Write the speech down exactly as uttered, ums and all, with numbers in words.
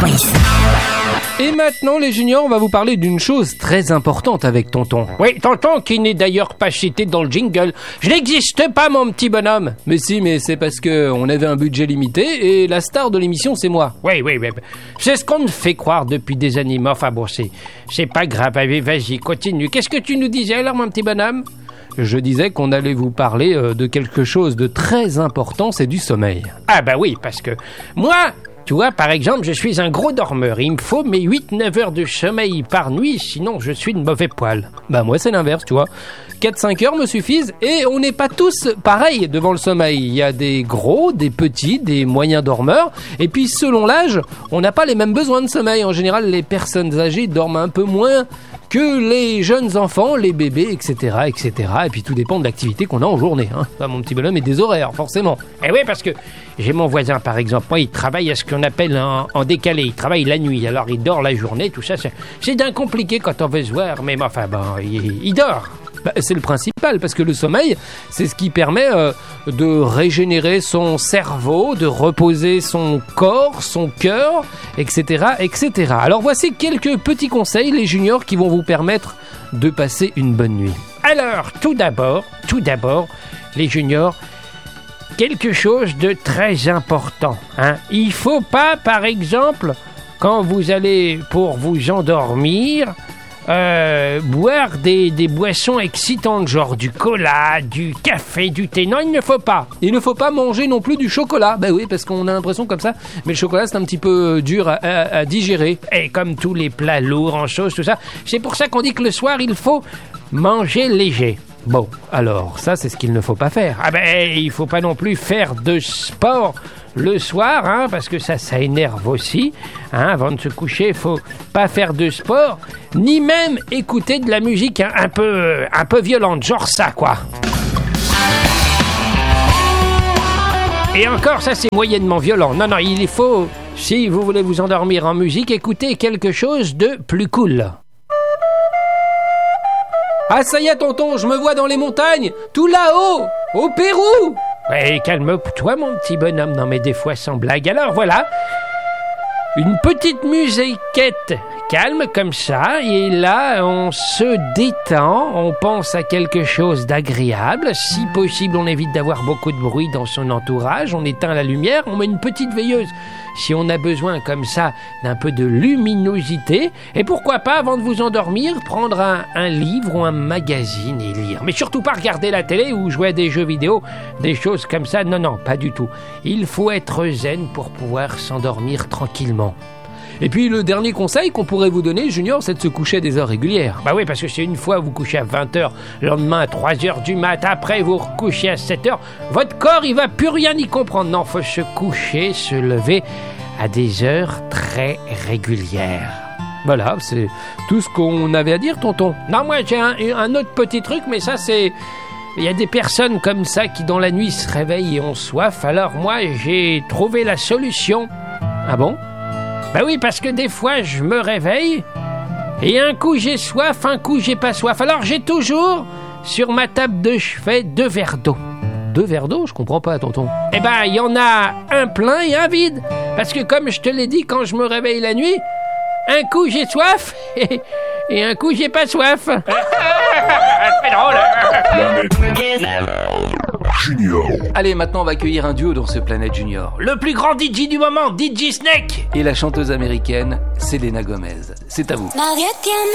Quiz. Et maintenant, les juniors, on va vous parler d'une chose très importante avec tonton. Oui, tonton, qui n'est d'ailleurs pas cité dans le jingle. Je n'existe pas, mon petit bonhomme. Mais si, mais c'est parce que on avait un budget limité et la star de l'émission, c'est moi. Oui, oui, oui. C'est ce qu'on me fait croire depuis des années. Mais enfin bon, c'est, c'est pas grave. Allez, vas-y, continue. Qu'est-ce que tu nous disais alors, mon petit bonhomme ? Je disais qu'on allait vous parler euh, de quelque chose de très important, c'est du sommeil. Ah bah oui, parce que moi... Tu vois, par exemple, je suis un gros dormeur. Il me faut mes huit neuf heures de sommeil par nuit, sinon je suis de mauvais poil. Bah moi, c'est l'inverse, tu vois. quatre cinq heures me suffisent et on n'est pas tous pareils devant le sommeil. Il y a des gros, des petits, des moyens dormeurs. Et puis, selon l'âge, on n'a pas les mêmes besoins de sommeil. En général, les personnes âgées dorment un peu moins que les jeunes enfants, les bébés, et cetera, et cetera. Et puis, tout dépend de l'activité qu'on a en journée. Hein. Enfin, mon petit bonhomme, et des horaires, forcément. Eh oui, parce que j'ai mon voisin, par exemple. Moi, il travaille à ce qu'on appelle en, en décalé. Il travaille la nuit. Alors, il dort la journée, tout ça. C'est, c'est d'un compliqué quand on veut se voir. Mais enfin, bon, il, il dort. Bah, c'est le principal, parce que le sommeil, c'est ce qui permet euh, de régénérer son cerveau, de reposer son corps, son cœur, et cetera, et cetera. Alors voici quelques petits conseils, les juniors, qui vont vous permettre de passer une bonne nuit. Alors, tout d'abord, tout d'abord, les juniors, quelque chose de très important. Hein. Il faut pas, par exemple, quand vous allez pour vous endormir... Euh, boire des, des boissons excitantes, genre du cola, du café, du thé. Non, il ne faut pas. Il ne faut pas manger non plus du chocolat. Ben oui, parce qu'on a l'impression comme ça. Mais le chocolat, c'est un petit peu dur à, à, à digérer. Et comme tous les plats lourds en sauce, tout ça. C'est pour ça qu'on dit que le soir, il faut manger léger. Bon, alors, ça, c'est ce qu'il ne faut pas faire. Ah ben, il faut pas non plus faire de sport le soir, hein, parce que ça, ça énerve aussi. Hein, avant de se coucher, il faut pas faire de sport, ni même écouter de la musique un, un peu, un peu violente, genre ça, quoi. Et encore, ça, c'est moyennement violent. Non, non, il faut, si vous voulez vous endormir en musique, écoutez quelque chose de plus cool. Ah, ça y est, tonton, je me vois dans les montagnes, tout là-haut, au Pérou. Ouais, calme-toi, mon petit bonhomme. Non, mais des fois, sans blague. Alors, voilà, une petite musiquette calme comme ça, et là, on se détend, on pense à quelque chose d'agréable. Si possible, on évite d'avoir beaucoup de bruit dans son entourage, on éteint la lumière, on met une petite veilleuse. Si on a besoin comme ça d'un peu de luminosité, et pourquoi pas, avant de vous endormir, prendre un, un livre ou un magazine et lire. Mais surtout pas regarder la télé ou jouer à des jeux vidéo, des choses comme ça. Non, non, pas du tout. Il faut être zen pour pouvoir s'endormir tranquillement. Et puis le dernier conseil qu'on pourrait vous donner, Junior, c'est de se coucher à des heures régulières. Bah oui, parce que c'est une fois vous couchez à vingt heures, le lendemain à trois heures du mat, après vous recouchez à sept heures, votre corps il va plus rien y comprendre. Non, faut se coucher, se lever à des heures très régulières. Voilà, c'est tout ce qu'on avait à dire, tonton. Non, moi j'ai un, un autre petit truc, mais ça c'est... Il y a des personnes comme ça qui dans la nuit se réveillent et ont soif, alors moi j'ai trouvé la solution. Ah bon ? Bah oui, parce que des fois, je me réveille et un coup j'ai soif, un coup j'ai pas soif. Alors j'ai toujours sur ma table de chevet deux verres d'eau. Deux verres d'eau ? Je comprends pas, tonton. Eh ben, il y en a un plein et un vide. Parce que comme je te l'ai dit, quand je me réveille la nuit, un coup j'ai soif et, et un coup j'ai pas soif. C'est drôle. Junior. Allez, maintenant on va accueillir un duo dans ce Planète Junior. Le plus grand D J du moment, D J Snake. Et la chanteuse américaine, Selena Gomez. C'est à vous.